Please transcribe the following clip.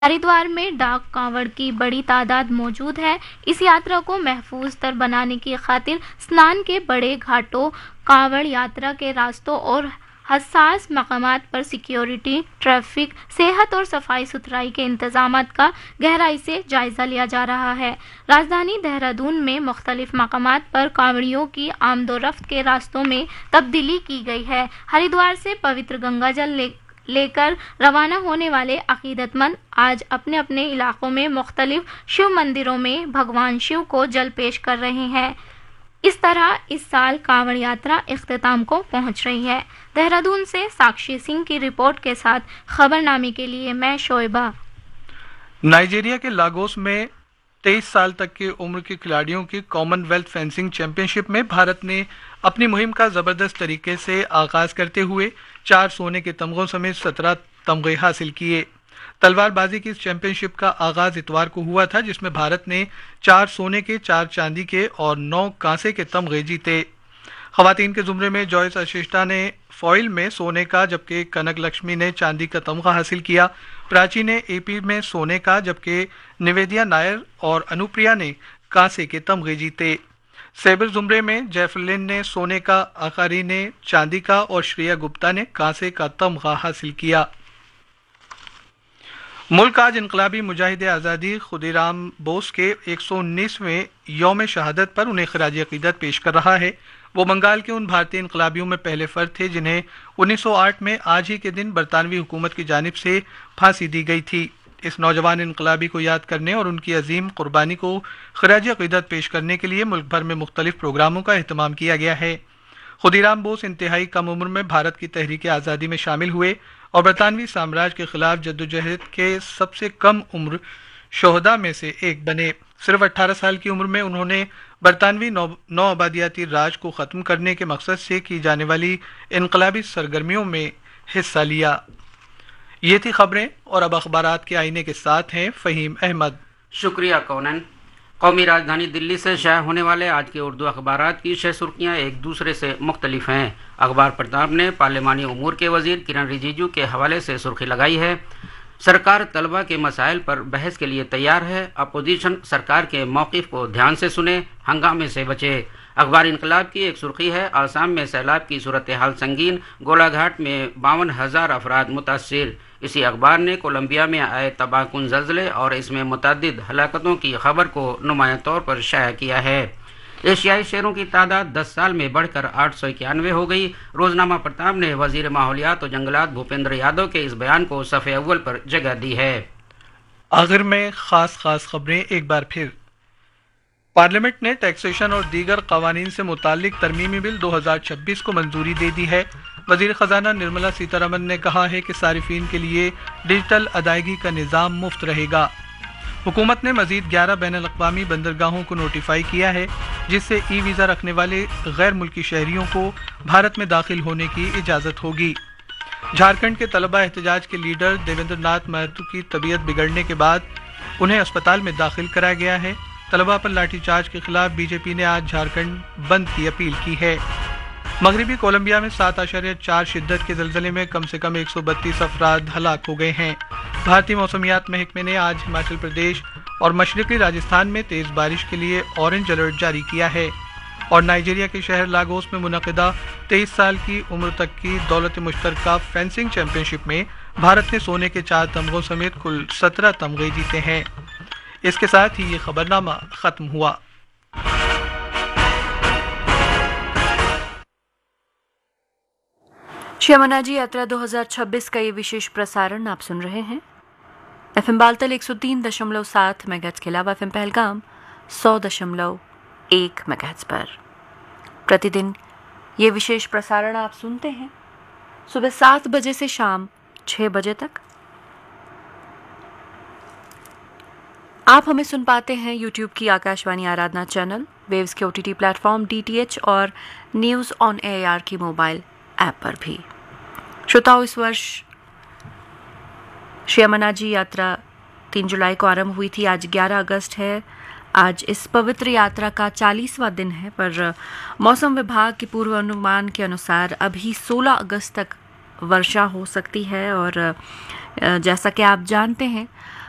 हरिद्वार में डाक कांवड़ की बड़ी तादाद मौजूद है। इस यात्रा को महफूज तर बनाने की खातिर स्नान के बड़े घाटों, कांवड़ यात्रा के रास्तों और हसास मकामात पर सिक्योरिटी, ट्रैफिक, सेहत और सफाई सुथराई के इंतजामात का गहराई से जायजा लिया जा रहा है। राजधानी देहरादून में मुख्तलिफ मकामात पर कांवड़ियों की आमदोरफ्त के रास्तों में तब्दीली की गई है। हरिद्वार से पवित्र गंगा जल लेकर रवाना होने वाले अकीदतमंद आज अपने अपने इलाकों में मुख्तलिफ शिव मंदिरों में भगवान शिव को जल पेश कर रहे हैं। इस तरह इस साल कांवड़ यात्रा इख्तिताम को पहुंच रही है। देहरादून से साक्षी सिंह की रिपोर्ट के साथ खबरनामे के लिए मैं शोएबा। नाइजीरिया के लागोस में 23 साल तक की उम्र के खिलाड़ियों की कॉमनवेल्थ फेंसिंग चैंपियनशिप में भारत ने अपनी मुहिम का जबरदस्त तरीके से आगाज करते हुए 4 सोने के तमगों समेत 17 तमगे हासिल किए। तलवारबाजी की इस चैंपियनशिप का आगाज इतवार को हुआ था, जिसमें भारत ने 4 सोने के, 4 चांदी के और 9 कांसे के तमगे जीते। खवातीन के जुमरे में जॉयस अशिष्टा ने फॉइल में सोने का, जबकि कनक लक्ष्मी ने चांदी का तमगा हासिल किया। प्राची ने एपी में सोने का, जबकि निवेदिया नायर और अनुप्रिया ने कांसे के तमगे जीते। सेबर जुमरे में जैफलिन ने सोने का, आकारी ने चांदी का और श्रेया गुप्ता ने कांसे का तमगा हासिल किया। मुल्क आज इनकलाबी मुजाहिद आज़ादी खुदीराम बोस के 119वें यौम शहादत पर उन्हें खराज अकीदत पेश कर रहा है। वो बंगाल के उन भारतीय इनकलाबियों में पहले फर्द थे जिन्हें 1908 में आज ही के दिन बरतानवी हुकूमत की जानिब से फांसी दी गई थी। इस नौजवान इनकलाबी को याद करने और उनकी अजीम कुर्बानी को खराज अकीदत पेश करने के लिए मुल्क भर में मुख्तलिफ प्रोग्रामों का एहतमाम किया गया है। खुदीराम बोस इंतहाई कम उम्र में भारत की तहरीक आज़ादी में शामिल हुए और बरतानवी साम्राज्य के खिलाफ जद्दोजहद के सबसे कम उम्र शोहदा में से एक बने। सिर्फ 18 साल की उम्र में उन्होंने बरतानवी नौ आबादियाती राज को ख़त्म करने के मकसद से की जाने वाली इनकलाबी सरगर्मियों में हिस्सा लिया। ये थी खबरें और अब अखबारात के आईने के साथ हैं फ़हीम अहमद। शुक्रिया कौनन। कौमी राजधानी दिल्ली से शाया होने वाले आज के उर्दू अखबारात की 6 सुर्खियाँ एक दूसरे से मुख्तलिफ हैं। अखबार प्रताप ने पार्लिमानी उमूर के वजीर किरण रिजिजू के हवाले से सुर्खी लगाई है, सरकार तलबा के मसाइल पर बहस के लिए तैयार है, अपोजिशन सरकार के मौक़िफ़ को ध्यान से सुने, हंगामे से बचे। अखबार इनकलाब की एक सुर्खी है, आसाम में सैलाब की सूरत हाल संगीन, गोलाघाट में 52,000 अफराद मुतासिर। इसी अखबार ने कोलंबिया में आए तबाहकुन ज़ल्ज़ले और इसमें मुतअद्दिद हलाकतों की खबर को नुमाया तौर पर शाया किया है। एशियाई शेरों की तादाद 10 साल में बढ़कर 891 हो गई। रोजनामा प्रताप ने वजीर माहौलियात और जंगलात भूपेंद्र यादव के इस बयान को सफ़े अव्वल पर जगह दी है। आखिर में खास खबरें एक बार फिर। पार्लियामेंट ने टैक्सेशन और दीगर कवानीन से मुताल्लिक तरमीमी बिल 2026 को मंजूरी दे दी है। वजीर खजाना निर्मला सीतारमन ने कहा है कि सारिफीन के लिए डिजिटल अदायगी का निज़ाम मुफ्त रहेगा। हुकूमत ने मजीद 11 बैनुल-अक़वामी बंदरगाहों को नोटिफाई किया है, जिससे ई वीज़ा रखने वाले गैर मुल्की शहरियों को भारत में दाखिल होने की इजाज़त होगी। झारखंड के तलबा एहतजाज के लीडर देवेंद्र नाथ महतो की तबीयत बिगड़ने के बाद उन्हें अस्पताल में दाखिल कराया गया है। तलबा पर लाठीचार्ज के खिलाफ बीजेपी ने आज झारखंड बंद की अपील की है। मगरबी कोलंबिया में 7.4 शिद्दत के ज़लज़ले में कम से कम 132 अफराद हलाक हो गए हैं। भारतीय मौसमियात महकमे ने आज हिमाचल प्रदेश और मशरक़ी राजस्थान में तेज़ बारिश के लिए ऑरेंज अलर्ट जारी किया है। और नाइजीरिया के शहर लागोस में मुनक़िदा 23 साल की उम्र तक की दौलत मुश्तरका फेंसिंग चैंपियनशिप में भारत ने सोने के 4 तमगों समेत कुल 17 तमगे जीते हैं। इसके साथ ही ये खबरनामा ख़त्म हुआ। श्यामनाजी यात्रा 2026 का ये विशेष प्रसारण आप सुन रहे हैं एफएम बालतल 103.7 मेगाहर्ट्ज़ के अलावा एफएम पहलगाम 100.1 मेगाहर्ट्ज़ पर। प्रतिदिन ये विशेष प्रसारण आप सुनते हैं सुबह 7 बजे से शाम 6 बजे तक। आप हमें सुन पाते हैं यूट्यूब की आकाशवाणी आराधना चैनल, वेव्स के OTT प्लेटफॉर्म DTH और न्यूज़ ऑन AIR की मोबाइल ऐप पर भी। श्रोताओं, इस वर्ष श्यामनाजी यात्रा 3 जुलाई को आरंभ हुई थी। आज 11 अगस्त है। आज इस पवित्र यात्रा का 40वां दिन है, पर मौसम विभाग के पूर्वानुमान के अनुसार अभी 16 अगस्त तक वर्षा हो सकती है। और जैसा कि आप जानते हैं